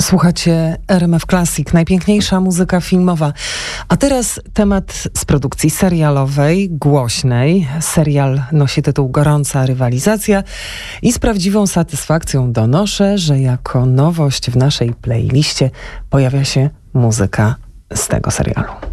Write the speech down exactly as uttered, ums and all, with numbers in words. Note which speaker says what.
Speaker 1: Słuchacie R M F Classic, najpiękniejsza muzyka filmowa. A teraz temat z produkcji serialowej, głośnej. Serial nosi tytuł Gorąca rywalizacja i z prawdziwą satysfakcją donoszę, że jako nowość w naszej playliście pojawia się muzyka z tego serialu.